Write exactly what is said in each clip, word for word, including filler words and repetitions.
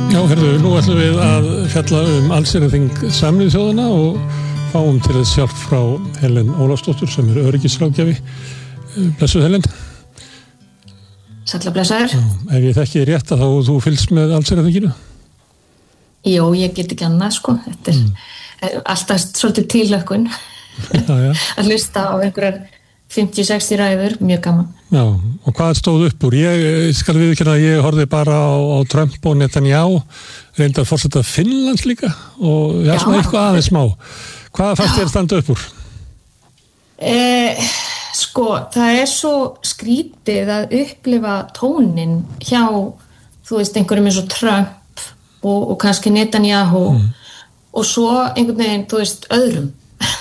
Já, herðu, nú ætlum við að fjalla um allsherjarþing Sameinuðu þjóðanna og fáum til þess hjálp frá Helen Ólafsdóttur sem er öryggisráðgjafi. Blessuð Helen. Sælla blessaður. Ef ég þekki rétt að þá þú fylgst með allsherjarþinginu? Jó, ég get ekki annað sko. Þetta er mm. alltaf svolítið tilhlökkun að hlusta á einhverjar fimmtíu sextíu ræður, mjög gaman. Já, og hvað stóð upp úr? Ég skal viðurkenna að ég horfði bara á, á Trump og Netanyahu, reyndar forseta Finnlands líka og já, svona eitthvað aðeins smá. Hvað fannst þér standa upp úr? Eh, sko, það er svo skrítið að upplifa tónin hjá, þú veist, einhverjum eins og Trump og, og kannski Netanyahu mm. og svo einhvern veginn, þú veist, öðrum.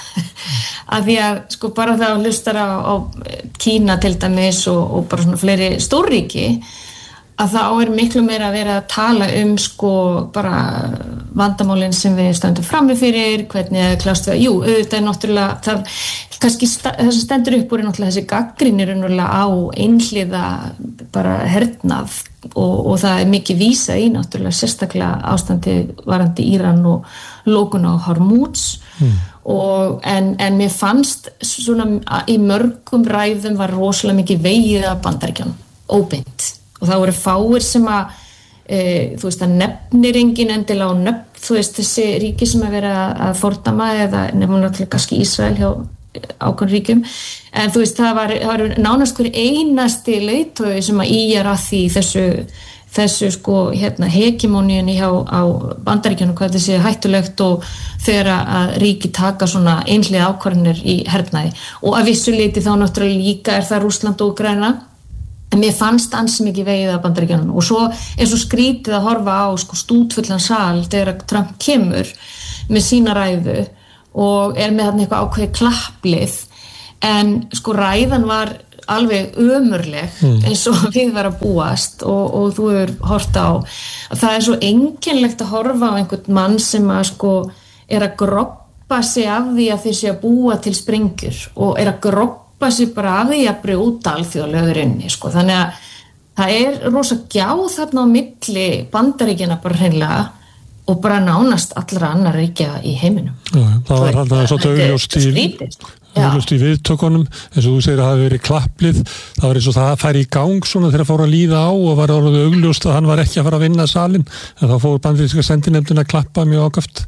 Að því að sko bara það að hlustar á, á Kína til dæmis og, og bara svona fleiri stórríki að þá er miklu meira að vera að tala um sko bara vandamálin sem við stöndum frammi fyrir, hvernig að klást við, jú, auðvitað er náttúrulega, það kannski sta, það sem stendur upp úr er náttúrulega þessi gagnrýni raunverulega á einhliða bara hernað og, og það er mikið vísa í náttúrulega sérstaklega ástandi varandi Íran og lókun á Hormuz mm. og en, en mér fannst svona í mörgum ræðum var rosalega mikið vegið af Bandaríkjunum, óbeint og það voru fáir sem að e, þú veist að nefnir engin endilega á nöfn, þú veist þessi ríki sem að vera að fordama eða nefnum náttúrulega kannski Ísrael hjá ákveðnum ríkjum, en þú veist það var, það var nánast hver einasti leiðtogi sem að ýjar að því þessu þessu sko hérna hegemóníunni hjá á Bandaríkjunum hvað þetta sé hættulegt og þegar að ríki taka svona einhliða ákvarðanir í hernaði og að vissu leyti þá náttúrulega líka er það Rússland og Úkraína en mér fannst ansi mikið vegið af Bandaríkjunum og svo er svo skrítið að horfa á sko stútfullan sal þegar Trump kemur með sína ræðu og er með þarna eitthvað ákveðið klapplið en sko ræðan var alveg ömurleg eins og við var að búast og, og þú hefur hort á það er svo einkennlegt að horfa á einhvern mann sem að sko er að groppa sig af því að þeir sé að búa til sprengjur og er að groppa sig bara af því að brjóta alþjóðalögurinni sko þannig að það er rosa gjá þarna á milli Bandaríkjanna bara hreinlega og bara nánast allra annar ríkja í heiminum. Já, það var alltaf svo augljóst í, augljóst í viðtökunum, eins og þú segir að það hafi verið klapplið, það var eins og það færi í gang svona þegar fór að líða á og var alveg augljóst að hann var ekki að fara að vinna salin, en þá fór bandaríska sendinefndin að klappa mjög ákaft.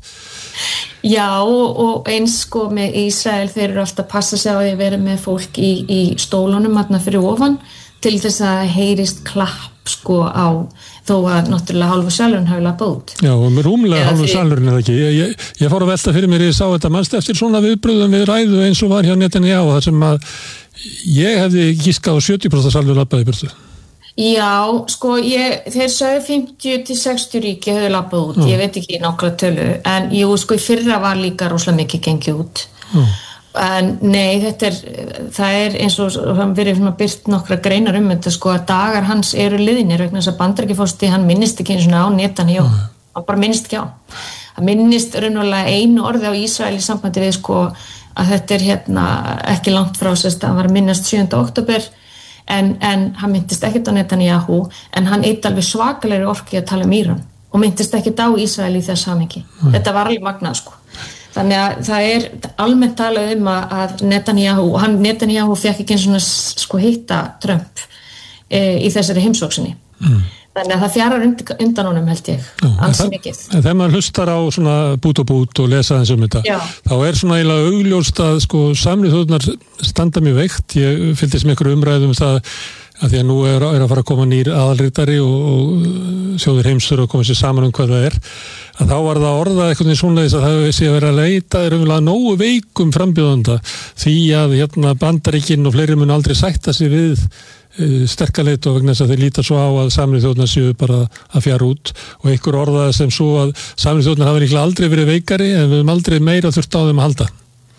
Já, og eins sko með Ísrael, þeir eru alltaf að passa sig á því að vera með fólk í, í stólunum þarna fyrir ofan til þess að heyrist klapp sko á þó að náttúrulega hálfu salurinn hafi lappað út. Já, og með rúmlega hálfu salurinn eða ekki. Ég, ég, ég fór að velta fyrir mér, ég sá þetta mannst eftir svona viðbröðum við ræðu eins og var hjá Netanyahu, þar sem að ég hefði giskað á sjötíu prósent salur lappaði burtu. Já, sko, ég, þeir sögðu fimmtíu til sextíu ríki hefðu lappað út, Já. Ég veit ekki nákvæmlega tölu, en jú, sko, í fyrra var líka rosalega mikið gengið út. Já. En nei, þetta er, það er eins og hann verið svona byrt nokkra greinar um þetta sko að dagar hans eru liðinir vegna þess að Bandaríkjaforseti, hann minnist ekki einu svona á Netanyahu, mm. hann bara minnist ekki á hann minnist raunverulega einu orði á Ísrael í sambandi við sko að þetta er hérna ekki langt frá sérst að hann var að minnast sjöunda október en, en hann myndist ekkert á Netanyahu en hann eitt alveg svakalegri orki að tala um Íran og myndist ekkert á Ísrael í þess samhengi, mm. þetta var alveg magnað sko. Þannig að það er almennt talað um að Netanyahu, og hann Netanyahu fekk ekki eins og sko hitta Trump e, í þessari heimsóksinni. Mm. Þannig að það fjarar undan, undan honum held ég, ansi mikið. En þegar maður hlustar á svona bút og bút og lesa eins um þetta, Já. Þá er svona eiginlega augljóst að sko Sameinuðu þjóðirnar standa mjög veikt. Ég fylgdist með einhverju umræðum það að því að nú er, er að fara að koma nýr aðalritari og, og þjóðir heimsur og koma sér saman um hvað það er að þá var það orðað eitthvað svona þess að það sé að vera að leita er umlega nógu veikum frambjóðanda því að hérna Bandaríkin og fleiri mun aldrei sætta sig við uh, sterkaleit og vegna þess að þeir líta svo á að Sameinuðu þjóðirnar séu bara að fjara út og einhver orðað sem svo að Sameinuðu þjóðirnar hafa líklega aldrei verið veikari en við höfum aldrei meira þurft á þeim að halda.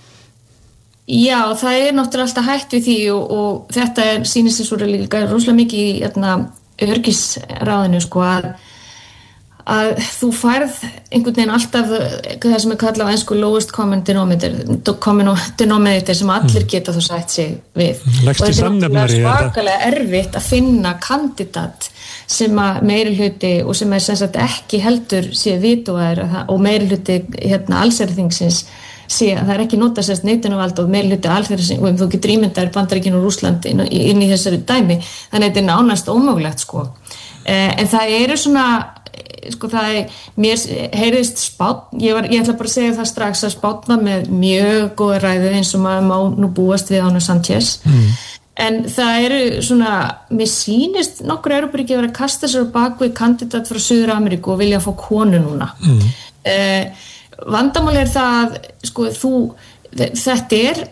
Já, það er náttúrulega alltaf hætt við því og, og þetta er, sýnist þess að líka rosalega mikið í hérna, örgisráðinu sko að, að þú færð einhvern veginn alltaf það sem er kallað á ensku lowest common denominator, common denominator sem allir geta þú sætt sig við. Legst í samnefnari. Og þetta er svakalega erfitt að finna kandidat sem að meiri hluti og sem er sem sagt ekki heldur sé vituær og meiri hluti hérna allsherjarþingsins sé að það er ekki notað sérst neitunarvald og meiri hluti allsherjarþingsins og þú getur ímyndaðir Bandaríkin og Rússland inn, inn í þessari dæmi. Þannig að þetta er nánast ómögulegt sko. En það eru svona sko það er, mér heyrðist Spánn, ég, var, ég ætla bara að segja það strax að Spánn var með mjög góða ræðu eins og maður má nú búast við Ánur Sánchez mm. en það eru svona, mér sýnist nokkur Evrópuríki að vera að kasta sér á bak við kandidat frá Suður Ameríku og vilja fá konu núna mm. eh, vandamál er það sko þú, þetta er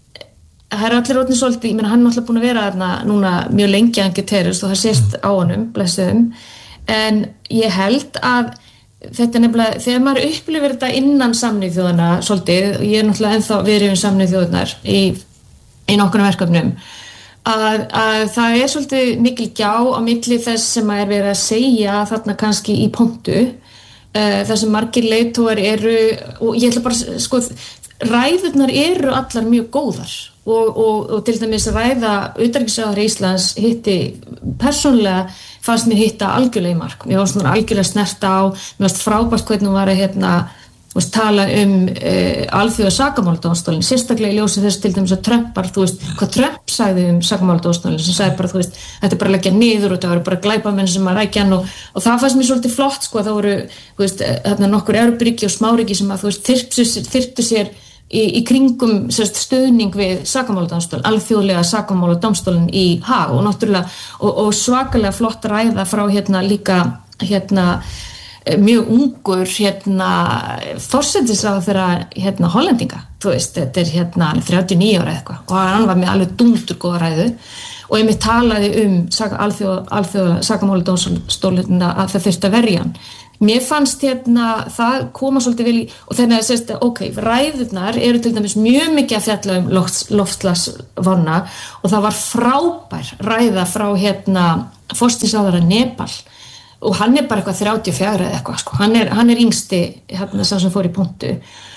það er allir orðnir svolítið, ég meina hann er alltaf búin að vera þarna núna mjög lengi að Guterres og það sést á honum, blessuðum en ég held að þetta nefnilega, þegar maður upplifir þetta innan Sameinuðu þjóðanna svolítið, og ég er náttúrulega ennþá verið um Sameinuðu þjóðirnar í, í nokkurnum verkefnum, að, að það er svolítið mikil gjá á milli þess sem er verið að segja þarna kannski í pontu, uh, þar sem margir leiðtogar eru, og ég ætla bara, sko, ræðurnar eru allar mjög góðar og, og, og til dæmis ræða utanríkisráðherra Íslands hitti persónulega fannst mér hitta algjörlega í mark. Mér fannst hún algjörlega snerta á, mér fannst frábært hvernig hún var að hérna, veist, tala um uh, alþjóða sakamáladómstólinn, sérstaklega í ljósi þess til dæmis að Trump bara, þú veist, hvað Trump sagði um sakamáladómstólinn, sem sagði bara, þú veist, þetta er bara að leggja niður og það voru bara glæpamenn sem að rækja hann og, og það fannst mér svolítið flott, sko, það voru, þú veist, þarna nokkur Evrópuríki og smáríki sem að, þú veist, þyrptu, þyrptu sér í, í kringum sérst, stuðning við sakamáladómstólinn, alþjóðlega sakamáladómstólinn í Haag og náttúrulega, og, og svakalega flott ræða frá hérna líka, hérna, mjög ungur hérna forsætisráðherra hérna hollendinga, þú veist, þetta er hérna þrjátíu og níu ára eitthvað og hann var með alveg dúndur góða ræðu og einmitt talaði um alþjóða, alþjóða sakamáladómstólinn að það þyrfti að verja hann. Mér fannst hérna það koma svolítið vel í og þannig að sérst ok, ræðurnar eru til dæmis mjög mikið að fjalla um loftslagsvána og það var frábær ræða frá hérna forsætisráðherra Nepal og hann er bara eitthvað þrjátíu og fjögur eða eitthvað sko, hann er, hann er yngsti hérna sá sem fór í pontu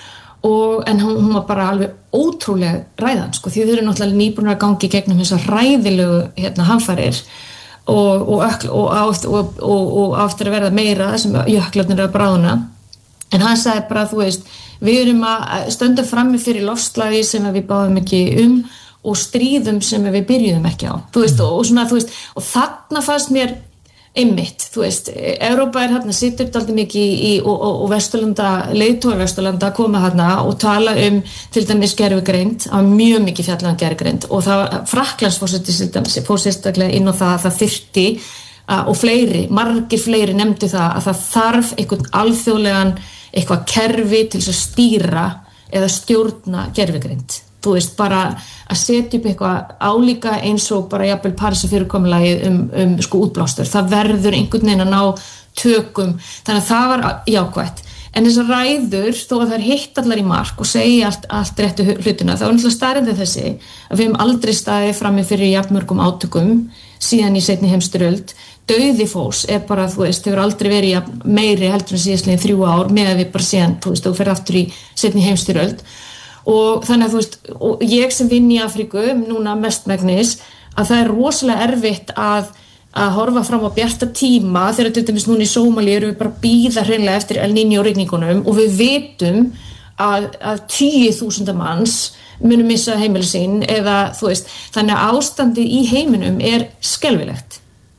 og en hún, hún var bara alveg ótrúlega ræðan sko, því þau eru náttúrulega nýbúnar að gangi gegnum þessar ræðilegu hérna hamfarir og, og, og, og, og, og aftur að verða meira sem jöklarnir eru að bráðuna en hann sagði bara, þú veist, við erum að stönda frammi fyrir loftslagi sem við báðum ekki um og stríðum sem við byrjuðum ekki á, þú veist, og, og svona, þú veist, og þarna fannst mér einmitt, þú veist, Evrópa er hérna situr dálítið mikið í og, og, og Vesturlanda, leiðtogar Vesturlanda koma hérna og tala um til dæmis gervigreind, að mjög mikið fjallað um gervigreind og það Frakklandsforseti fór sérstaklega inn á það að það þyrfti að, og fleiri, margir fleiri nefndu það að það þarf einhvern alþjóðlegan eitthvað kerfi til þess að stýra eða stjórna gervigreind. Þú veist, bara að setja upp eitthvað álíka eins og bara jafnvel Parísarfyrirkomulagið um, um sko útblástur. Það verður einhvern veginn að ná tökum, þannig að það var jákvætt. En þessar ræður, þó að það er hitt allar í mark og segja allt, allt réttu hlutina, þá er náttúrulega staðreyndin þessi að við höfum aldrei staðið frammi fyrir jafnmörgum átökum síðan í seinni heimsstyrjöld. Dauði fólks er bara, þú veist, hefur aldrei verið meiri heldur en síðastliðin þrjú ár með að við bara síðan, þú veist, þú fer aftur í seinni heimsstyrjöld. Og þannig að þú veist, og ég sem vinn í Afríku núna mestmegnis að það er rosalega erfitt að, að horfa fram á bjarta tíma þegar til dæmis núna í Sómalíu erum við bara að bíða hreinlega eftir El Niño rigningunum og við vitum að, að tíu þúsunda manns munum missa heimili sín eða þú veist, þannig að ástandið í heiminum er skelfilegt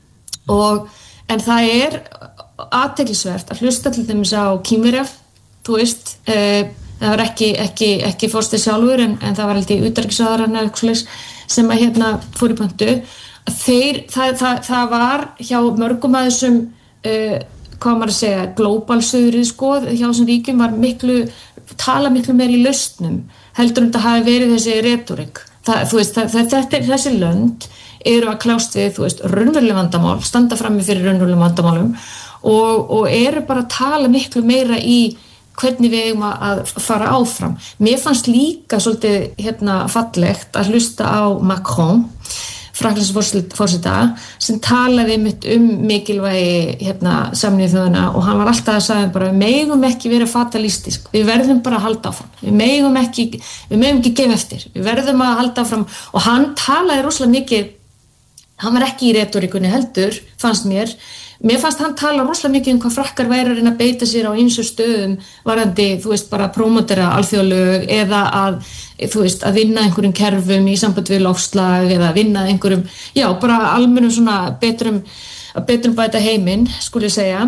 og en það er athyglisvert að hlusta til dæmis á Kínverja, þú veist, eh, það var ekki, ekki, ekki fórstið sjálfur en, en það var held í utanríkisráðherrann sem að hérna fór í pontu þeir, það, það, það var hjá mörgum að þessum uh, hvað maður að segja, glóbalsöðrið sko, hjá þessum ríkjum var miklu tala miklu meir í lausnum heldur um þetta hafi verið þessi retorik það, þú veist, það, það, þetta, þessi lönd eru að klást við, þú veist, raunveruleg vandamál standa frammi fyrir raunveruleg vandamálum og, og eru bara að tala miklu meira í hvernig við eigum að fara áfram. Mér fannst líka svolítið hérna fallegt að hlusta á Macron Frakklandsforseta sem talaði mitt um mikilvægi hérna, Sameinuðu þjóðanna og hann var alltaf að sagja bara við megum ekki vera fatalistisk, við verðum bara að halda áfram, við megum ekki við megum ekki gefa eftir, við verðum að halda áfram og hann talaði rosalega mikið, hann var ekki í retórikunni heldur, fannst mér Mér fannst hann tala rosalega mikið um hvað frakkar væri að reyna að beita sér á ýmsum stöðum varandi, þú veist, bara að prómotera alþjóðalög eða að, þú veist, að vinna einhverjum kerfum í samband við loftslag eða að vinna einhverjum, já, bara almennum svona betrum, betrum bæta heiminn, skulle ég segja.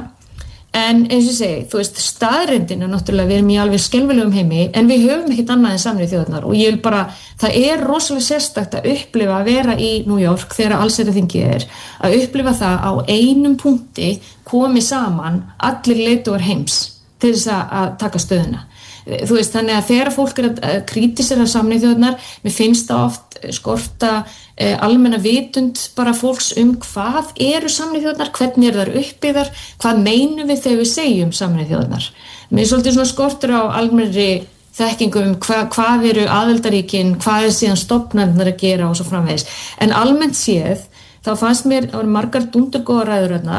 En eins og ég segi, þú veist, staðreyndin er náttúrulega, við erum í alveg skelfilegum heimi, en við höfum ekkert annað en Sameinuðu þjóðirnar og ég vil bara, það er rosalega sérstakt að upplifa að vera í New York þegar allsherjarþingið er, að upplifa það á einum punkti komi saman allir leiðtogar heims til þess að taka stöðuna. Þú veist, þannig að þegar fólk er að krítisera Sameinuðu þjóðirnar, mér finnst það oft skorta eh, almenna vitund bara fólks um hvað eru Sameinuðu þjóðirnar, hvernig eru þær uppbyggðar, hvað meinum við þegar við segjum Sameinuðu þjóðirnar. Mér er svolítið svona skortur á almennri þekkingum um hva, hvað eru aðildarríkin, hvað er síðan stofnarnir að gera og svo framvegis. En almennt séð, þá fannst mér, það voru margar dundurgóðar ræður þarna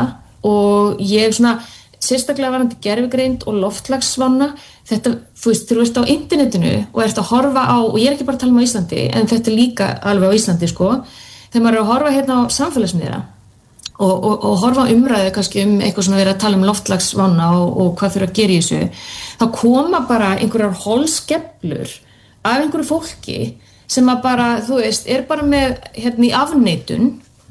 og ég svona sérstaklega varandi gervigreind og loftslagsvána þetta, þú veist, þú ert á internetinu og ert að horfa á, og ég er ekki bara að tala um á Íslandi en þetta er líka alveg á Íslandi sko, þegar maður er að horfa hérna á samfélagsmiðla og, og, og horfa á umræðu kannski um eitthvað svona verið að tala um loftslagsvána og, og hvað þurfa að gera í þessu, þá koma bara einhverjar holskeflur af einhverju fólki sem að bara, þú veist, er bara með hérna í afneitun,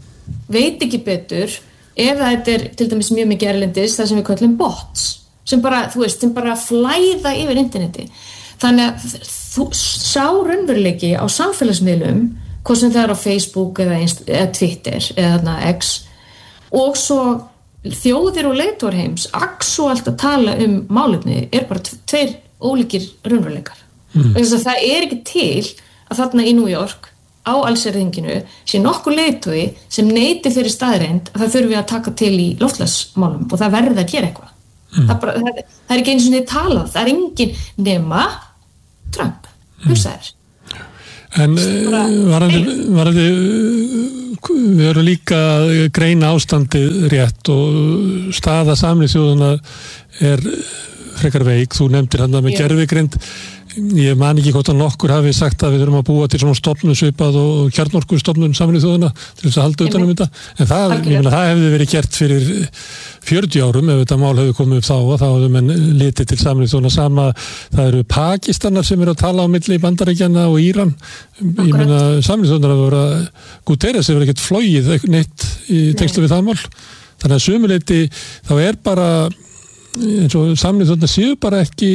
veit ekki betur eða þetta er til dæmis mjög mikið erlendis það sem við köllum bots sem bara, þú veist, sem bara flæða yfir interneti. Þannig að þú sá raunveruleiki á samfélagsmiðlum, hvort sem það er á Facebook eða, eða Twitter eða X og svo þjóðir og leiðtogar heims aksuált að tala um málefni er bara tveir ólíkir raunveruleikar. Mm. Þess að það er ekki til að þarna í New York á allsherjarþinginu sé nokkur leiðtogi sem neyti þeirri staðreynd að það þurfi að taka til í loftslagsmálum og það verði að gera eitthvað. Mm. Það, bara, það, það er ekki eins og niður talað, það er engin nema Trump, hugsaðir. En varandi, varandi, við erum líka að greina ástandið rétt og staða Sameinuðu þjóðanna er frekar veik, þú nefndir hann með gervigreind. Ég man ekki hvort að nokkur hafi sagt að við þurfum að búa til svona stofnun svipað og kjarnorkustofnun Sameinuðu þjóðanna til þess að halda utan um þetta. En það, ég meina, það hefði verið gert fyrir fjörutíu árum ef þetta mál hefði komið upp þá og þá hefðu menn litið til Sameinuðu þjóðanna sama. Það eru Pakistanar sem eru að tala á milli Bandaríkjanna og Íran. Ég meina, Sameinuðu þjóðanna hefur verið að Guterres hefur ekkert flogið neitt í tengslu við það mál. Þannig að sumuleyti þá er bara eins og Sameinuðu þjóðirnar séu bara ekki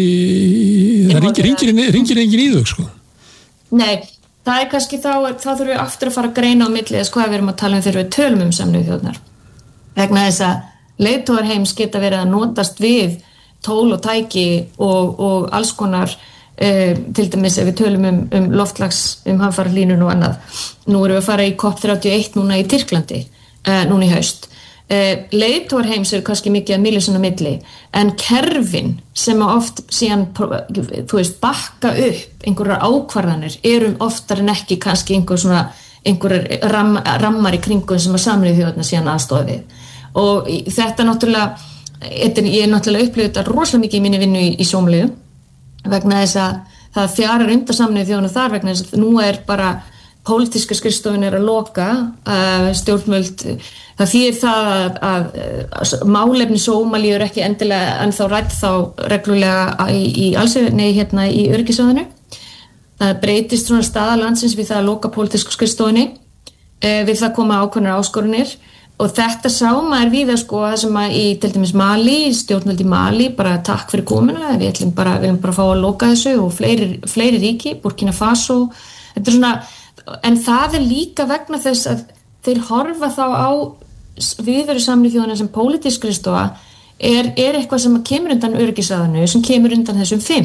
það ringir engin í þau sko. Nei, það er kannski þá þá þurfum við aftur að fara að greina á milli þess hvað við erum að tala um þegar við tölum um Sameinuðu þjóðirnar vegna þess að leiðtogar heims geta verið að notast við tól og tæki og, og alls konar eh, til dæmis ef við tölum um, um loftlags um hamfaralínur og annað nú erum við að fara í COP þrjátíu og eitt núna í Tyrklandi eh, núna í haust Uh, leiðtogar heims eru kannski mikið að milli svona milli en kerfin sem oft síðan þú veist bakka upp einhverjar ákvarðanir eru oftar en ekki kannski einhver svona einhverjar ram, rammar í kringum sem að Sameinuðu þjóðirnar síðan aðstoða við og þetta náttúrulega þetta, ég er náttúrulega upplifað þetta rosalega mikið í minni vinnu í, í Sómalíu vegna þess að það fjarar undan Sameinuðu þjóðirnar þar vegna þess að nú er bara pólitíska skrifstofun er að loka uh, stjórnvöld, það þýðir það að, að, að málefni Sómalíu er ekki endilega en þá rætt þá reglulega í, í allsherjar, nei hérna í öryggisráðinu. Það breytist svona staða landsins við það að loka pólitísku skrifstofunni, uh, við það koma ákveðnar áskorunir og þetta sá maður víða sko það sem að í til dæmis Mali, stjórnvöld í Mali bara takk fyrir komuna, við ætlum bara, við ætlum bara að fá að loka þessu og fleiri, fleiri ríki, Burkina Faso, þetta er svona en það er líka vegna þess að þeir horfa þá á viðveru Sameinuðu þjóðanna sem pólitísk skrifstofa er, er eitthvað sem kemur undan öryggisráðinu, sem kemur undan þessum fimm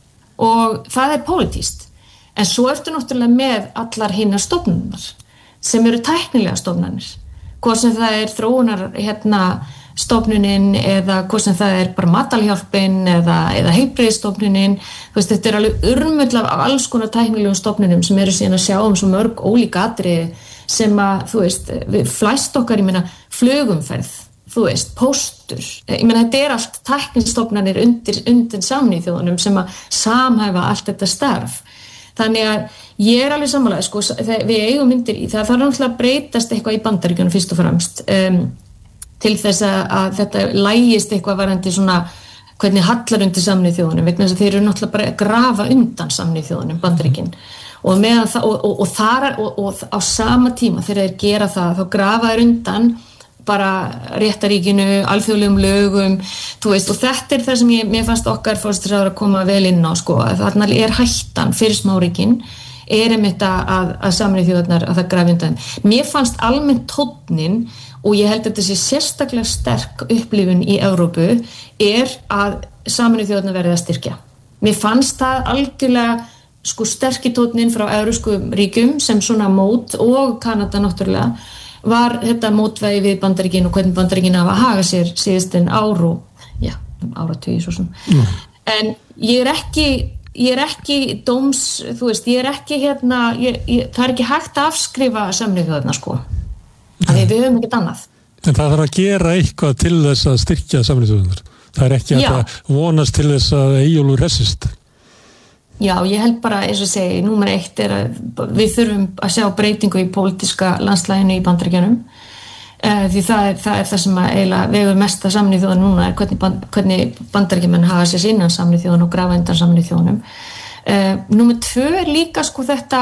og það er pólitískt. En svo ertu náttúrulega með allar hinnar stofnunar sem eru tæknilega stofnanir, hvort sem það er þróunar hérna stofnunin eða hvort sem það er bara matalhjálpin eða, eða heilbrigðisstofnunin, þú veist, þetta er alveg urmull af alls konar tæknilegum stofnunum sem eru síðan að sjá um svo mörg ólík atriði sem að, þú veist, við flæst okkar, ég meina, flugumferð, þú veist, póstur, ég meina, þetta er allt tæknistofnanir undir, undir Sameinuðu þjóðunum sem að samhæfa allt þetta starf. Þannig að ég er alveg sammála, sko, við eigum myndir í, það þarf náttúrulega að breytast eitthvað í Bandaríkjunum fyrst og fremst um, til þess að, að þetta lægist eitthvað varandi svona hvernig hallar undir Sameinuðu þjóðunum, vegna þess að þeir eru náttúrulega bara að grafa undan Sameinuðu þjóðunum, Bandaríkin. Og, það, og, og, og, þar, og, og á sama tíma þegar þeir gera það, þá grafa þeir undan bara réttaríkinu, alþjóðlegum lögum, þú veist, og þetta er það sem ég, mér fannst okkar forsætisráðherra að koma vel inn á, sko, að þarna er hættan fyrir smáríkin, er einmitt að, að Sameinuðu þjóðirnar að það grafi undan. Mér fannst almennt tónninn, og ég held að þetta sé sérstaklega sterk upplifun í Evrópu, er að Sameinuðu þjóðirnar verði að styrkja. Mér fannst það algjörlega sko sterki tónninn frá evrópskum ríkjum sem svona mót og Kanada náttúrulega var þetta mótvægi við Bandaríkin og hvernig Bandaríkin hafa að haga sér síðastinn ár og já, áratugi svo sem. Mm. En ég er ekki ég er ekki dóms, þú veist, ég er ekki hérna, ég, ég, það er ekki hægt að afskrifa Sameinuðu þjóðirnar sko. Af því við höfum ekkert annað. En það þarf að gera eitthvað til þess að styrkja Sameinuðu þjóðirnar. Það er ekki að, að vonast til þess að Eyjólfur resist. Já, ég held bara, eins og segi, númer eitt er að við þurfum að sjá breytingu í pólitíska landslæginu í Bandaríkjunum. Uh, því það er, það er það sem að eiginlega vegur mest að Sameinuðu þjóðunum núna er hvernig, band, hvernig Bandaríkjamenn hafa sér innan Sameinuðu þjóðunum og grafa undan Sameinuðu þjóðunum. Uh, númer tvö er líka sko þetta,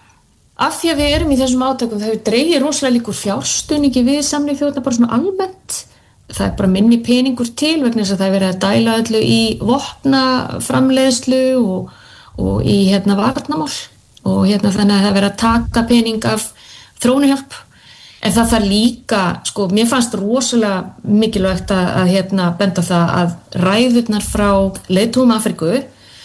af því að við erum í þessum átökum, það hefur dregið rosalega líkur fjárstuðningi við Sameinuðu þjóðurnar bara svona almennt. Það er bara minni peningur til vegna þess að það er verið að dæla öllu í vopnaframleiðslu og, og í hérna varnarmál og hérna þannig að það er verið að taka pening af þróunarhjálp. En það þarf líka, sko, mér fannst rosalega mikilvægt að, að hérna benda það að ræðurnar frá leiðtogum Afríku,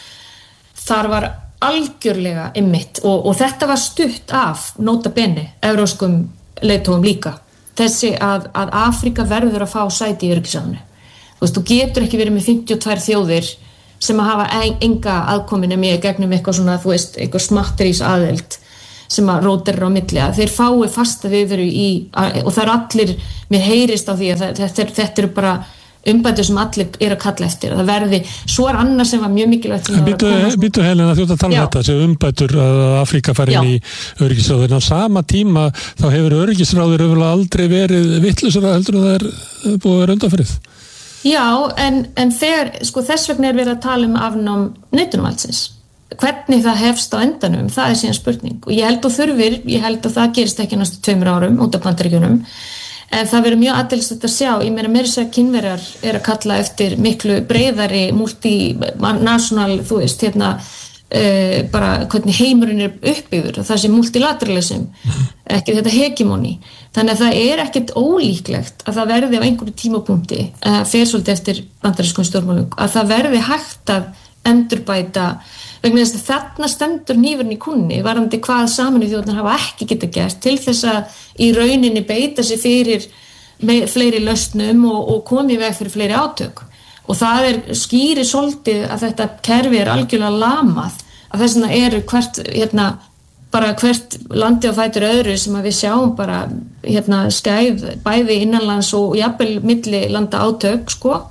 þar var algjörlega einmitt og, og þetta var stutt af nota bene, evrópskum leiðtogum líka. Þessi að, að Afríka verður að fá sæti í öryggisráðinu. Þú veist, þú getur ekki verið með fimmtíu og tvær þjóðir sem að hafa enga aðkomin með gegnum eitthvað svona, þú veist, eitthvað smatterís aðild sem að róterir á milli, að þeir fái fasta viðveru í, og það er allir, mér heyrist á því að þetta, þetta eru bara umbætur sem allir er að kalla eftir. Það verði, svo er annað sem var mjög mikilvægt. Býtu Helena, þú ert að tala um þetta, þessi umbætur að Afríka fari inn í öryggisráðinu. Á sama tíma þá hefur öryggisráður öfulega aldrei verið vittlausara heldur en það er búið að vera undanfarið. Já, en, en þegar, sko þess vegna er verið að tala um afnám neitunarvaldsins. Hvernig það hefst á endanum, það er síðan spurning. Og ég held og þurfir, ég held að það gerist ekki næstu tveimur árum út af Bandaríkjunum. En það verður mjög aðeins að sjá, ég meina meira þess að Kínverjar er að kalla eftir miklu breiðari multinational, þú veist, hérna, uh, bara hvernig heimurinn er uppbyggður, það sé multilateralism, ekki þetta hegemoni. Þannig að það er ekkert ólíklegt að það verði á einhverju tímapunkti, uh, fer svolítið eftir bandarískum stjórnmálum, að það verði hægt að endurbæta, vegna þess að þarna stendur hnífurinn í kúnni varðandi hvað Sameinuðu þjóðirnar hafa ekki geta gert til þess að í rauninni beita sig fyrir fleiri lausnum og, og komi veg fyrir fleiri átök. Og það er skýri svolítið að þetta kerfi er algjörlega lamað, að þess vegna eru hvert, hérna, bara hvert landi á fætur öðru sem að við sjáum bara hérna, skæð bæði innanlands og jafnvel milli landa átök, sko.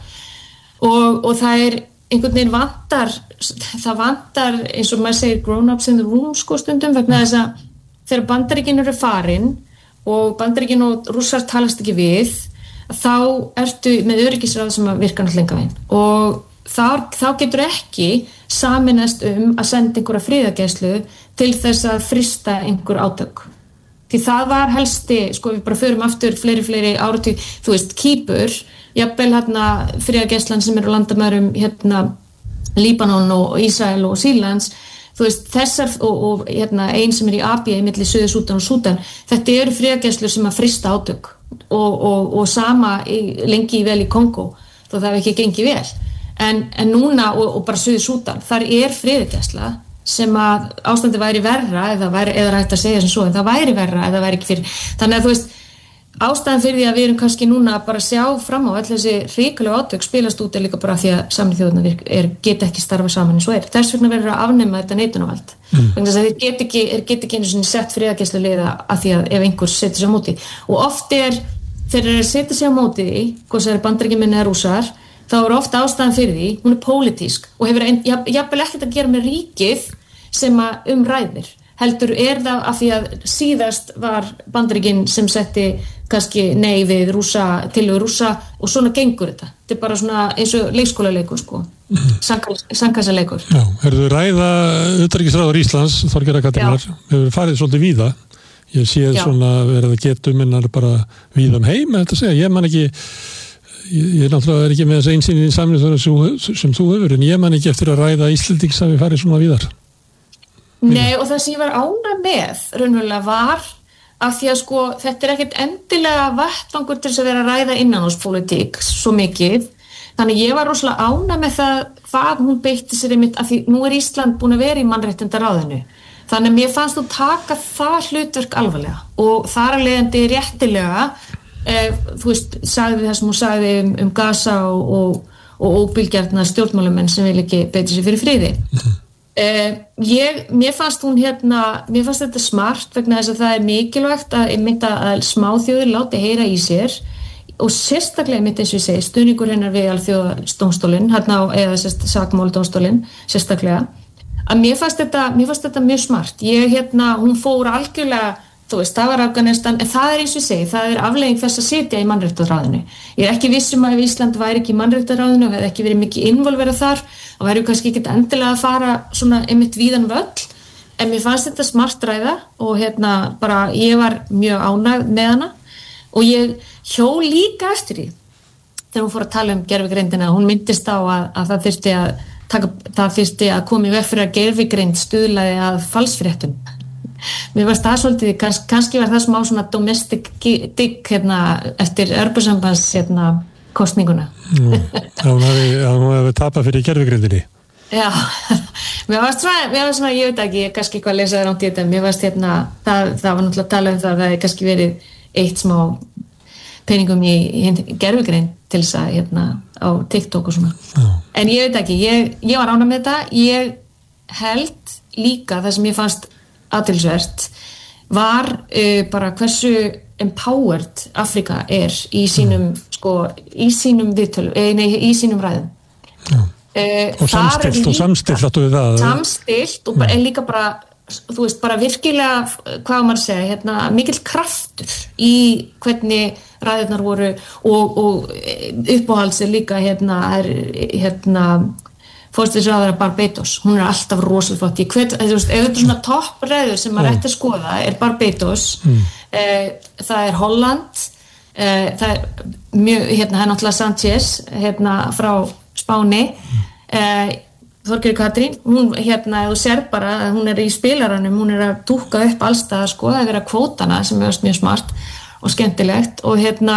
Og, og það er einhvern veginn vantar, það vantar eins og maður segir grown-ups in the room sko stundum vegna þess að þegar Bandaríkin eru farin og Bandaríkin og Rússar talast ekki við, þá ertu með öryggisráð sem að virka náttúrulega veginn og þá, þá getur ekki saminast um að senda einhverja friðargæslu til þess að frysta einhver átök. Því það var helsti, sko við bara förum aftur fleiri, fleiri áratug, þú veist, Kýpur, jafnvel hérna friðargæslan sem eru landamærum hérna Líbanon og Ísrael og Sýrlands, þú veist, þessar og, og hérna ein sem er í Abía í milli Suður-Súdan og Súdan, þetta eru friðargæslur sem að frysta átök og, og, og sama í, lengi vel í Kongó, þó það hefur ekki gengið vel. En, en núna, og, og bara Suður-Súdan, þar er friðargæsla sem að ástandi væri verra eða, væri, eða hægt að segja sem svo, en það væri verra eða væri ekki fyrir. Þannig að þú veist, ástæðan fyrir því að við erum kannski núna að bara sjá fram á öll þessi hrikalega átök spilast út er líka bara því að Sameinuðu þjóðirnar er, geta ekki starfa saman eins og er. Þess vegna verður að afnema þetta neitunarvald. Mm. Þannig að þeir get ekki, get ekki einu sinni sett friðargæsluliða að því að ef einhver setur sig á móti. Og oft er, þegar þeir setja sig á móti því, hvort það er Bandaríkjamenn eða Rússar, þá er ofta ástæðan fyrir því, hún er pólitísk og hefur ein, jafnvel ekkert að gera með ríkið sem að umræðir. Heldur er það af því að síðast var Bandaríkin sem setti kannski nei við rússa, tillögur Rússa og svona gengur þetta. Þetta er bara svona eins og leikskólaleikur sko, sandkassaleikur. Já, herðu ræða utanríkisráðherra Íslands, Þorgerðar Katrínar, hefur farið svolítið víða. Ég sé Já. Svona verið að geta um hennar bara víða um heim, þetta segja. Ég man ekki, ég, ég náttúrulega er ekki með þess einsýnin í Sameinuðu þjóðirnar sem þú hefur, en ég man ekki eftir að ræða Íslendings að við farið svona víðar. Nei, og það sem ég var ánægð með raunverulega var af því að sko þetta er ekkert endilega vettvangur til þess að vera að ræða innanhúspólitík svo mikið, þannig ég var rosalega ánægð með það hvað hún beitti sér einmitt af því nú er Ísland búin að vera í mannréttindaráðinu, þannig mér fannst þú taka það hlutverk alvarlega og þar að leiðandi réttilega eh, þú veist, sagði það sem hún sagði um, um Gaza og, og, og óbilgjarna stjórnmálumenn sem vil ekki beita sér fyrir friði. Uh, ég, mér fannst hún hérna, mér fannst þetta smart vegna þess að það er mikilvægt að, mynda, að smáþjóðir láti heyra í sér og sérstaklega mitt eins og ég segi stuðningur hennar við alþjóðadómstólinn hérna á eða sérst, sakmáldómstólinn sérstaklega að mér fannst þetta, mér fannst þetta mjög smart ég hérna, hún fór algjörlega þú veist, það var Afganistan, en það er eins og ég segi, það er afleiðing þess að sitja í mannréttarráðinu. Ég er ekki viss um að ef Ísland væri ekki í mannréttarráðinu og hefði ekki verið mikið involverað þar, þá væri kannski ekki endilega að fara svona einmitt víðan völl, en mér fannst þetta smart ræða og hérna bara ég var mjög ánægð með hana og ég hjó líka eftir því þegar hún fór að tala um gervigreindina, hún myndist á að, að það þyrfti að, taka, það þyrfti að koma í veg fyrir að gervigreind stuðlaði að falsfréttum. Mér varst það svolítið, kanns, kannski var það smá svona domestic dig hérna, eftir Evrópusambands hérna, kostninguna. Já, hún hefði tapað fyrir gervigreindinni. Já, mér varst svona, mér varst svona, ég veit ekki, kannski hvað lesaði rámt í þetta, mér varst hérna, það, það var náttúrulega að tala um það að það hefði kannski verið eitt smá peningum í, í gervigreind til þess að hérna á TikTok og svona. Já. En ég veit ekki, ég, ég var ánægð með þetta, ég held líka það sem ég fannst athyglisvert var uh, bara hversu empowered Afrika er í sínum mm. sko, í sínum viðtölu, eh, nei, í sínum ræðum. Uh, og samstilt og samstilt áttu við það. Samstilt og bara, er líka bara, þú veist, bara virkilega, hvað maður segja, hérna, mikill kraftur í hvernig ræðurnar voru og, og uppáhalds er líka, hérna, er, hérna, fórsætisráðherra Barbados, hún er alltaf rosalega flott. Ég hvet, þú veist, ef þetta er svona toppræður sem maður ætti að skoða, er Barbados, mm. eh, það er Holland, eh, það er mjög, hérna, það er náttúrulega Sanchez, hérna, frá Spáni, eh, Þorgerður Katrín, hún, hérna, þú sér bara að hún er í spilaranum, hún er að dúkka upp allstaðar, sko, það er verið að kvótana sem er mjög smart og skemmtilegt og hérna,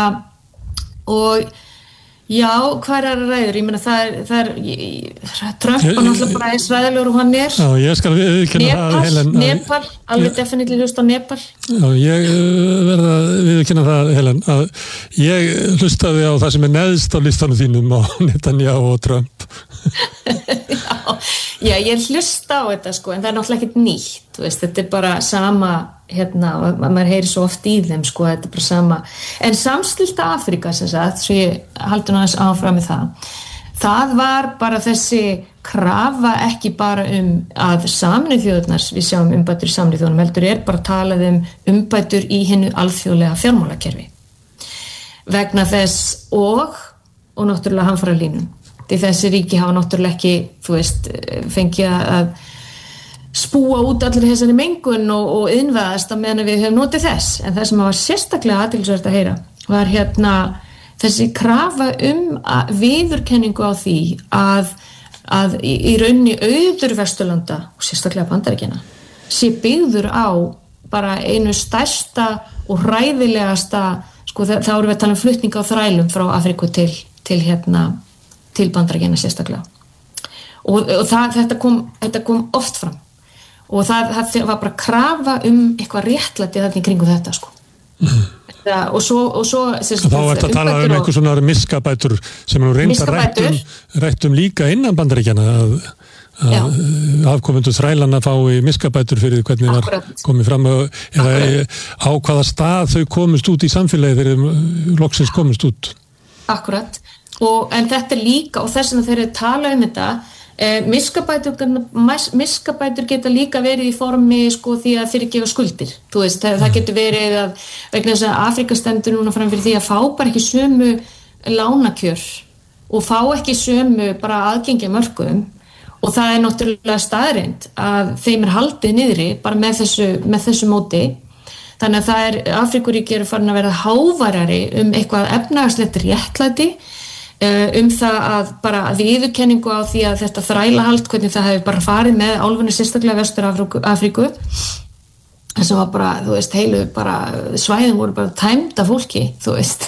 og já, hvað er að ræður? Ég meina það er, það er Trump og náttúrulega bara eins ræðilegur og hann er. Já, ég skal viðurkenna það, Helen. Nepal, alveg definitely hlust á Nepal. Já, ég verða að viðurkenna það, Helen, að ég hlustaði á það sem er neðst á listanum þínum á Netanyahu og Trump. já, já, ég hlusta á þetta sko, en það er náttúrulega ekkert nýtt, þú veist, þetta er bara sama hérna, og maður heyri svo oft í þeim sko, þetta er bara sama, en samstilta Afrika sem sagt, svo ég haldur náttúrulega áfram með það, það var bara þessi krafa ekki bara um að Sameinuðu þjóðirnar, við sjáum umbætur í Sameinuðu þjóðunum, heldur er bara talað um umbætur í hinnu alþjóðlega fjármálakerfi vegna þess og og náttúrulega hamfaralínum, því þessi ríki hafa náttúrulega ekki, þú veist, fengið að spúa út allir þessari mengun og, og innvæðast að meðan við höfum notið þess, en það sem var sérstaklega athyglisvert að heyra var hérna þessi krafa um að viðurkenningu á því að, að í, í rauninni auður Vesturlanda og sérstaklega Bandaríkjanna sé byggður á bara einu stærsta og hræðilegasta, sko þá erum við að tala um flutning á þrælum frá Afríku til, til hérna til Bandaríkjanna sérstaklega og, og það, þetta, kom, þetta kom oft fram og það, það var bara krafa um eitthvað réttlæti þarna í kringu þetta sko. Mm. Ja, og svo, og svo sérst, þá ert að tala um einhver svona miskabætur sem nú reynda rættum, rættum líka innan Bandaríkjanna að, að afkomendur þrælanna fái miskabætur fyrir hvernig var komið fram eða á hvaða stað þau komist út í samfélagi þegar þeir loksins komist út. Akkurat, og, en þetta er líka og þess að þeir tala um þetta Eh, miskabætur, miskabætur geta líka verið í formi sko því að fyrirgefa skuldir þú veist, það, það getur verið að vegna þess að Afrika stendur núna fram fyrir því að fá bara ekki sömu lánakjör og fá ekki sömu bara aðgengi mörkum og það er náttúrulega staðreind að þeim er haldið niðri bara með þessu, með þessu móti þannig að það er, Afrikuríki eru farin að vera háværari um eitthvað efnahagslegt réttlæti um það að bara viðurkenningu á því að þetta þrælahald, hvernig það hefur bara farið með álfunni sérstaklega vestur Afríku þess að var bara, þú veist, heilu bara svæðin voru bara tæmd af fólki, þú veist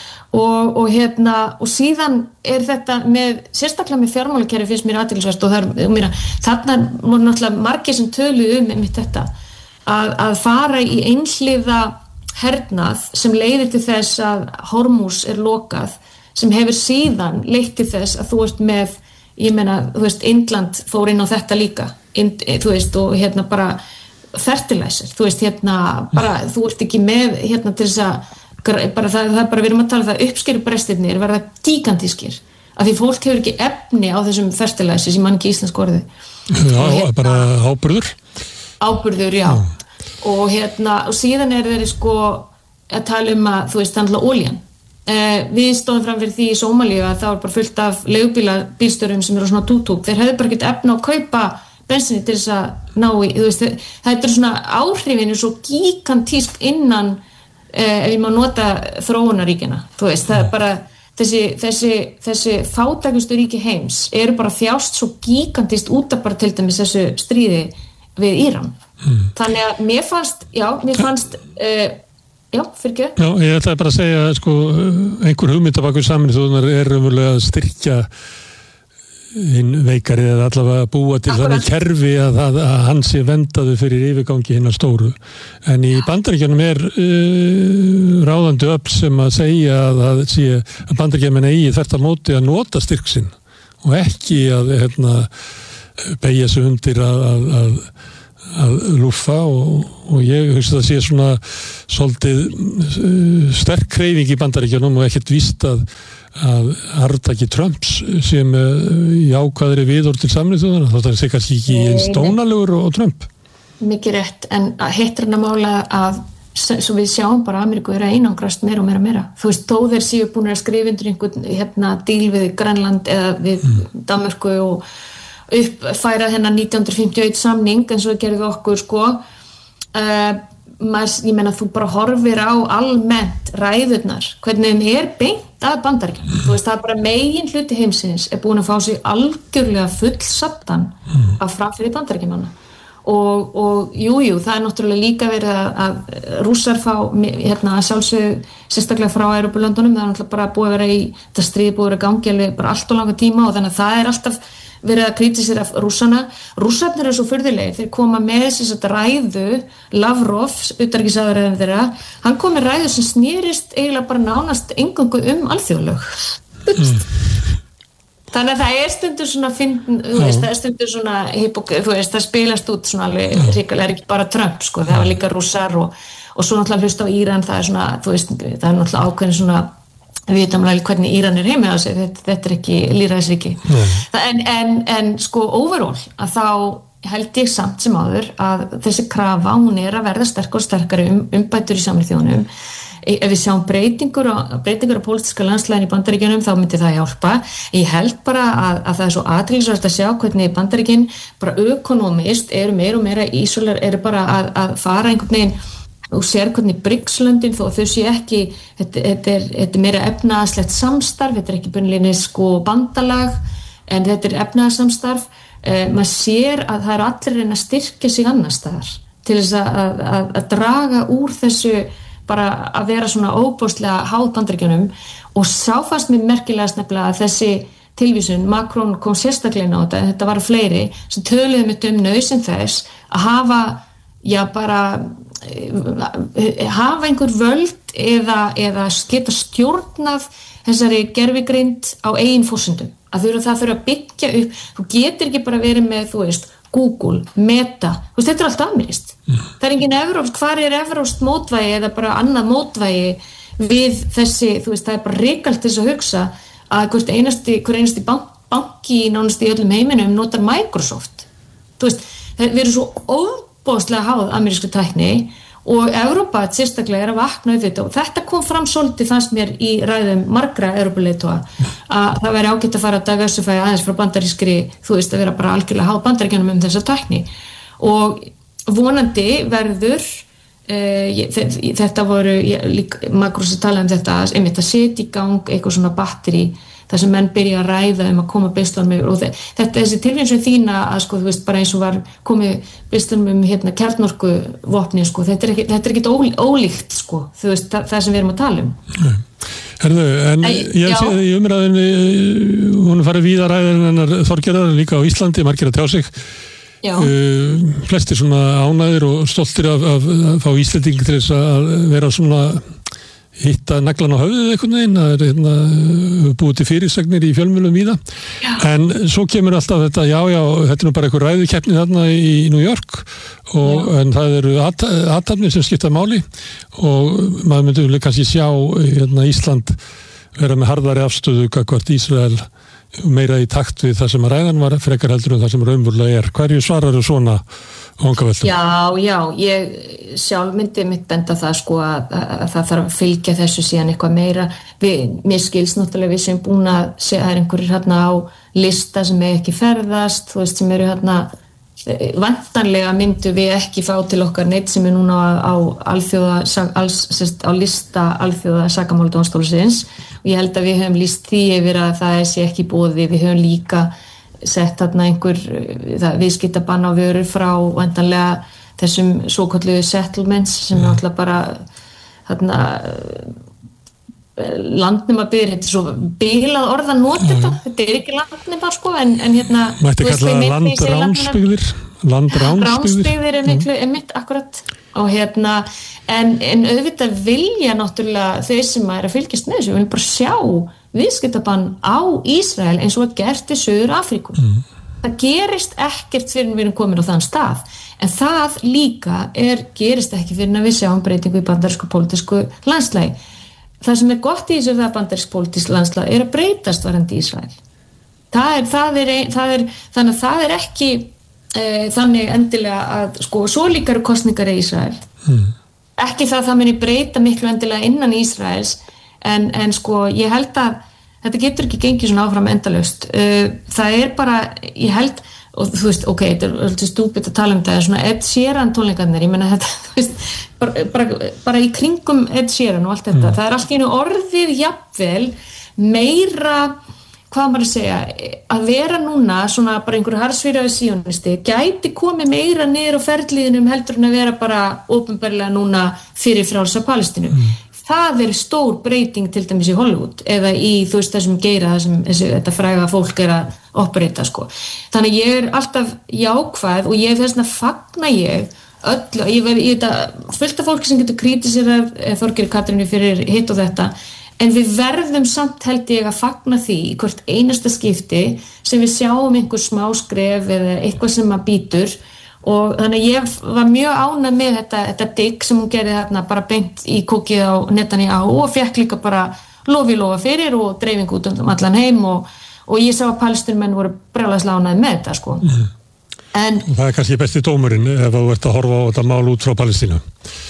og, og hérna, og síðan er þetta með, sérstaklega með fjármálakerfi finnst mér athyglisvert og það er, mér þarna voru náttúrulega margir sem töluðu um einmitt þetta, að, að fara í einhliða hernað sem leiðir til þess að Hormús er lokað sem hefur síðan leitt til þess að þú ert með, ég meina, þú veist, Indland fór inn á þetta líka, Ind, þú veist, og hérna bara fertilizer, þú veist, hérna bara, þú ert ekki með, hérna til þess að, bara það, það er bara, við erum að tala það uppskerubrestirnir verða gigantískir, af því fólk hefur ekki efni á þessum fertilizer sem mann ekki íslensk orði. Já, hérna, bara áburður. Áburður, já. já. Og hérna, og síðan er þeir sko að tala um að, þú veist, handla olían. Eh, við stóðum fram fyrir því í Sómalíu að það var bara fullt af leigubílbílstörum sem eru svona tútúk, þeir hefðu bara ekkert efna að kaupa bensinni til þess að ná í, þú veist, það er svona áhrifin er svo gigantískt innan eh, ef ég má nota þróunaríkina, þú veist, það er bara þessi, þessi, þessi fátækustu ríki heims eru bara þjást svo gigantískt út af bara til dæmis þessu stríði við Íran mm. þannig að mér fannst, já, mér fannst eh, Já, fyrir ekki. Já, ég ætlaði bara að segja, sko, einhver hugmyndabakur Sameinuðu þjóðirnar er raunverulega að styrkja hinn veikari eða allavega búa til þannig kerfi að, að, að hann sé vendaðu fyrir yfirgangi hinnar stóru. En í Bandaríkjunum er uh, ráðandi öfl sem að segja að, að, að Bandaríkjamenn eigi þvert á móti að nota styrk sinn og ekki að hérna, beygja sig undir að, að, að að lúffa og, og ég hugsa það sé svona svolítið uh, sterk hreyfing í Bandaríkjunum og ekkert víst að, að arftaki Trumps sem uh, í ákvæðri viðorð til Sameinuðu þjóðanna, þá það er kannski ekki eins dónalegur og, og Trump. Mikið rétt, en heitt er að mála að svo við sjáum bara Ameríku er að einangrast meira og meira og meira. Þú veist, þó þeir séu búin að skrifa undir einhvern hérna díl við Grænland eða við mm. Danmörku og uppfæra hennar nítján hundruð fimmtíu og eitt samning eins og gerði okkur sko uh, maður, ég meina þú bara horfir á almennt ræðurnar hvernig þeim er beint að Bandaríkjunum mm. þú veist það er bara megin hluti heimsins er búin að fá sig algjörlega fullsattan mm. af framfyrir Bandaríkjumanna og, og jú, jú, það er náttúrulega líka verið að, að rússar fá hérna sjálfsög sérstaklega frá Evrópulöndunum, það er náttúrulega bara búið að vera í það stríð búið að vera gangi alveg bara allt og langa tíma og þannig að það er alltaf verið að kritisera rússana. Rússarnir eru svo furðulegir, þeir koma með þess að ræðu Lavrov, utanríkisráðherra þeirra, hann kom með ræðu sem snýrist eiginlega bara nánast eingöngu um alþjóðalög. Mm. Þannig að það er stundur svona fyndin, þú veist, það er stundur svona hypok, þú veist, það spilast út svona alveg ríkulega, er ekki bara Trump, sko, það var líka rússar og, og svo náttúrulega hlust á Íran, það er svona, þú veist, það er náttúrulega ákveðin svona við veitum alveg hvernig Íran er heimi á sig, þetta, þetta er ekki lýðræðisríki. En, en, en sko overall að þá held ég samt sem áður að þessi krafa, hún er að verða sterkar og sterkari um, umbætur í Sameinuðu þjóðunum. Ef við sjáum breytingur á, breytingur á pólitíska landslæðin í Bandaríkjunum þá myndi það hjálpa. Ég held bara að, að það er svo athyglisvert að sjá hvernig Bandaríkin bara ökonómist eru meira og meira ísolar, eru bara að, að fara einhvern veginn og sér hvernig BRICS-löndin þó þau sé ekki, þetta, þetta, er, þetta er meira efnahagslegt samstarf, þetta er ekki beinlínis sko bandalag en þetta er efnahagssamstarf, eh, maður sér að það er allir reyna að styrkja sig annar staðar til þess að, að, að draga úr þessu bara að vera svona óbóðslega háð Bandaríkjunum og sá fast mér merkilegast nefnilega að þessi tilvísun, Macron kom sérstaklega á þetta, þetta var fleiri sem töluðu mitt um nauðsyn þess að hafa, já bara hafa einhver völd greind eða, eða geta stjórnað þessari gervigreind á eigin forsendum. Að þurfa, það þurfa að byggja upp, þú getur ekki bara verið með, þú veist, Google, Meta, þú veist, þetta er allt amerískt. Mm. Það er engin evrópskt, hvar er evrópskt mótvægi eða bara annað mótvægi við þessi, þú veist, það er bara ríkalt þess að hugsa að hvert einasti, hver einasti bank, banki nánast í öllum heiminum notar Microsoft. Þú veist, við erum svo óbóðslega háð amerísku tækni og Evrópa sérstaklega er að vakna upp þetta og þetta kom fram svolítið fannst mér í ræðum margra Evrópuleiðtoga að það væri ágætt að fara að diversify aðeins frá bandarískri, þú veist, að vera bara algjörlega háð bandaríkjunum um þessa tækni og vonandi verður uh, þetta voru Magnús að tala um þetta einmitt að setja í gang eitthvað svona batteri þar sem menn byrja að ræða um að koma beislunum yfir og þetta þessi tilvísun þína að sko þú veist bara eins og var komið beislunum um hérna kjarnorku vopni sko þetta er ekki, þetta er ekki ólí, ólíkt sko þú veist það, það sem við erum að tala um. Herðu, en Æ, ég sé í umræðinni hún farið víða ræðir hennar Þorgerðar líka á Íslandi, margir að tjá sig. Já. Uh, flestir svona ánægðir og stoltir af, af, af fá Íslending til þess að vera svona hitta naglan á höfðið einhvern veginn, það er hérna, búið til fyrirsagnir í fjölmiðlum víða, en svo kemur alltaf þetta, já, já, þetta er nú bara einhver ræðukeppni þarna í New York og, en það eru athafnir sem skipta máli og maður myndi kannski sjá hérna, Ísland vera með harðari afstöðu gagnvart Ísrael meira í takt við það sem að ræðan var frekar heldur en það sem raunverulega er. Hverju svarar þú svona vangaveltum? Já, já, ég sjálf myndi mitt benda það sko að, að það þarf að fylgja þessu síðan eitthvað meira. Við, mér skils náttúrulega við sem búin að segja að það er einhverjir hérna á lista sem er ekki ferðast, þú veist sem eru hérna vantanlega myndu við ekki fá til okkar neitt sem er núna á, á alþjóða, alls, sérst, á lista alþjóða sakamáladómstólsins og ég held að við höfum lýst því yfir að það sé ekki boði, við höfum líka sett þarna einhver viðskiptabann á vörur frá vantanlega þessum svokölluðu settlements sem mm. náttúrulega bara þarna landnema byrð, þetta er svo bilað orð að nota þetta, þetta er ekki landnema sko, en, en hérna mætti kalla landránsbyggðir landránsbyggðir er miklu, er mitt akkurat og hérna, en, en auðvitað vilja náttúrulega þau sem er að fylgjast með þessu, vilja bara sjá viðskiptabann á Ísrael eins og að gert í Suður Afríku mm. það gerist ekkert fyrir við erum komin á þann stað, en það líka er, gerist ekki fyrir að við sjáum breytingu í bandarísku pólitísku landslægi. Það sem er gott í þessu það bandarísk pólitísk landslag er að breytast varandi Ísrael. Það er, það er, það er, þannig að það er ekki e, þannig endilega að, sko, svo líka eru kosningar í Ísrael. Mm. Ekki það að það muni breyta miklu endilega innan Ísraels, en, en sko, ég held að þetta getur ekki gengið svona áfram endalaust. E, það er bara, ég held, og þú veist, ok, þetta er alltaf stúpid að tala um þetta, svona Ed Sheeran tónleikarnir, ég menna þetta, þú veist, bara, bara, bara í kringum Ed Sheeran og allt þetta, mm. það er allt í einu orðið jafnvel meira, hvað maður að segja, að vera núna svona bara einhverju harðsvíraði síonisti, gæti komið meira niður á ferliðinum heldur en að vera bara ópenbarlega núna fyrir frjálsa Palestínu. Mm. Það er stór breyting til dæmis í Hollywood eða í þú veist þessum geira þessum, þessi, þetta fræga fólk er að operita sko. Þannig ég er alltaf jákvæð og ég þess að fagna ég öllu, ég verði í þetta fullt af fólki sem getur kritisirað Þorgerði Katrínu fyrir hitt og þetta, en við verðum samt held ég að fagna því í hvert einasta skipti sem við sjáum einhver smá skref eða eitthvað sem að býtur. Og þannig að ég var mjög ánægð með þetta, þetta digg sem hún gerði þarna bara beint í kókið á Netanyahu og fekk líka bara lofi lofa fyrir og dreifing út um allan heim og, og ég sá að palestínumenn voru brjálæðislega ánægð með þetta sko. Mm. En, það er kannski besti dómurinn ef þú ert að horfa á þetta mál út frá Palestínu.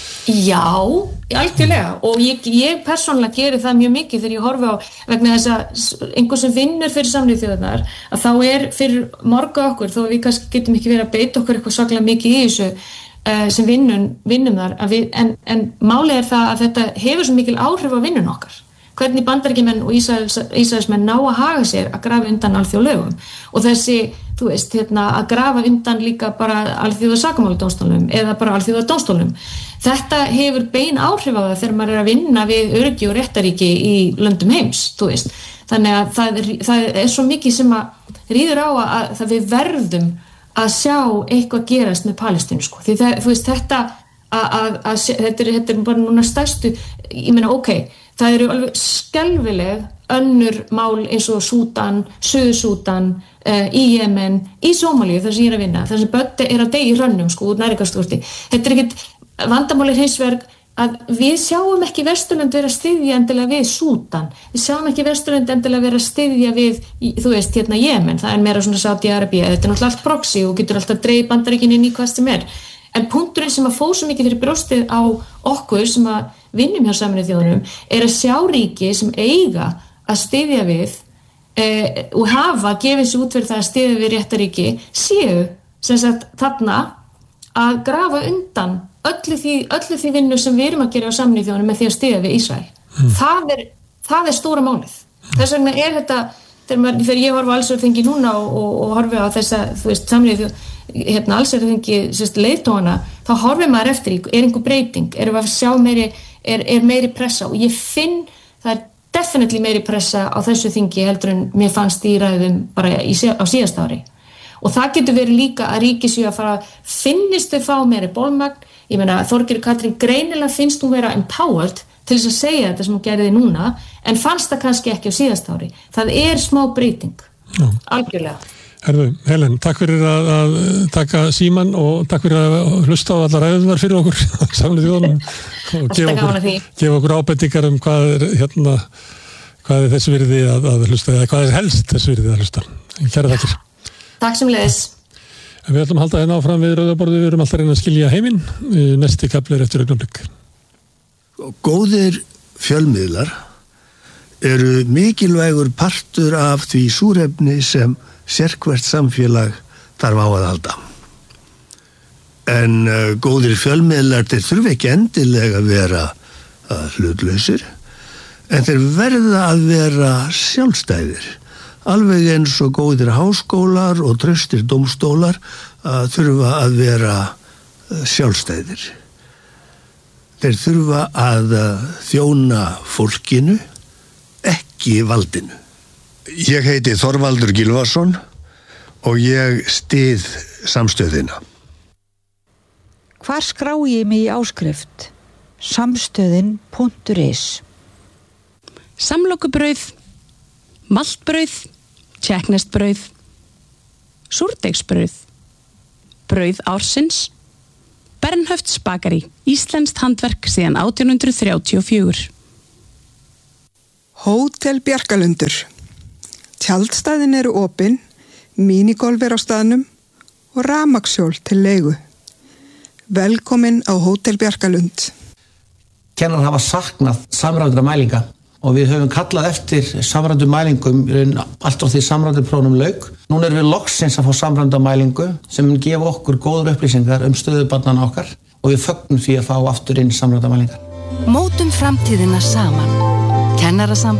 Já, algjörlega og ég, ég persónulega geri það mjög mikið þegar ég horfi á vegna þess að einhver sem vinnur fyrir Sameinuðu þjóðirnar að þá er fyrir marga okkur þó að við kannski getum ekki verið að beita okkur eitthvað svaklega mikið í þessu uh, sem vinnum, vinnum þar við, en, en málið er það að þetta hefur svo mikil áhrif á vinnun okkar hvernig Bandaríkjamenn og Ísraels, Ísraelsmenn ná að haga sér að grafa undan alþjóðalögum og þessi, þú veist, hérna, að grafa undan líka bara alþjóða sakamáladómstólnum eða bara alþjóða dómstólnum. Þetta hefur bein áhrif á það þegar maður er að vinna við öryggi og réttaríki í löndum heims, þú veist. Þannig að það er, það er svo mikið sem að ríður á að, að við verðum að sjá eitthvað gerast með Palestínu, sko. Því það, þú veist, þetta að, að þetta, er, þetta er bara núna stærstu, ég meina ok, það eru alveg skelfileg önnur mál eins og Súdan, Suður-Súdan, uh, í Jemen, í Sómalíu þar sem ég er að vinna, þar sem börn er að deyja í hrönnum sko, úr næringarstúrti. Þetta er ekkit vandamáli hins vegar að við sjáum ekki Vesturlönd vera að styðja endilega við Súdan, við sjáum ekki Vesturlönd endilega vera að styðja við, þú veist, hérna Jemen, það er meira svona Saudi-Arabía, þetta er náttúrulega allt proxy og getur alltaf dreif Bandaríkin inn í hvað sem er. En punkturinn sem að fór svo mikið fyrir brjóstið á okkur sem að vinnum hjá Sameinuðu þjóðunum er að sjá ríki sem eiga að styðja við eh, og hafa gefið sér út fyrir það að styðja við réttaríki séu sem sagt þarna að grafa undan öllu því, öllu því vinnu sem við erum að gera á Sameinuðu þjóðunum með því að styðja við Ísrael. Mm. Það er, það er stóra málið. Þess vegna er þetta, þegar, maður, þegar ég horfa á allsherjarþingi núna og, og, og horfi á þessa, þú veist, Sameinuðu þjóðunum, hérna allsherjarþingi, sérst, leiðtogana, þá horfir maður eftir í, er einhver breyting, erum við að sjá meiri, er, er meiri pressa og ég finn, það er definitely meiri pressa á þessu þingi heldur en mér fannst í ræðum bara í, á síðasta ári. Og það getur verið líka að ríki séu að fara, finnist þau fá meiri bolmagn. Ég meina, Þorgerður Katrín greinilega finnst hún vera empowered til þess að segja þetta sem hún gerði núna, en fannst það kannski ekki á síðasta ári. Það er smá breyting, Já. Algjörlega. Herðu, Helen, takk fyrir að, að taka síman og takk fyrir að hlusta á allar ræðunar fyrir okkur Sameinuðu þjóðunum og gefa okkur, gefa okkur ábendingar um hvað er, hérna, hvað er þess virði að, að hlusta, eða hvað er helst þess virði að hlusta. Kæra þakkir. Takk sem leiðis. En við ætlum að halda hérna áfram við rauðaborðið, við erum alltaf að reyna að skilja heiminn, næsti kafli er eftir augnablik. Góðir fjölmiðlar eru mikilvægur partur af því súrefni sem sérhvert samfélag þarf á að halda. En uh, góðir fjölmiðlar þeir þurfa ekki endilega að vera uh, hlutlausir, en þeir verða að vera sjálfstæðir. Alveg eins og góðir háskólar og traustir dómstólar uh, þurfa að vera uh, sjálfstæðir. Þeir þurfa að uh, þjóna fólkinu, ekki valdinu. Ég heiti Þorvaldur Gylfason og ég styð samstöðina. Hvar skrái ég mig í áskrift? Samstöðin punktur is. Samlokubrauð, maltbrauð, tjekknestbrauð, súrdeigsbrauð, brauð ársins, Bernhöfts bakari, íslenskt handverk síðan átján hundruð þrjátíu og fjögur. Hótel Bjarkalundur. Tjaldstæðin eru opin, mínigolf er á staðnum og rafmagnshjól til leigu. Velkomin á Hótel Bjarkalund. Kennarar hafa saknað samræmdra mælinga og við höfum kallað eftir samræmdum mælingum allt á því samræmduprófum lauk. Núna erum við loksins að fá samræmda mælingu sem mun gefa okkur góður upplýsingar um stöðu barnanna okkar og við fögnum því að fá aftur inn samræmda mælingar. Mótum framtíðina saman. Kennarasamband